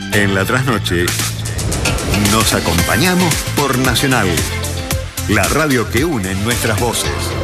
En la trasnoche nos acompañamos por Nacional, la radio que une nuestras voces.